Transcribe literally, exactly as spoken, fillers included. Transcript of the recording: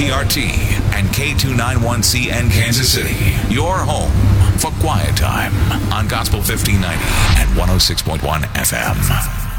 P R T and K two ninety-one C N Kansas City. Your home for quiet time on Gospel fifteen ninety and one oh six point one F M.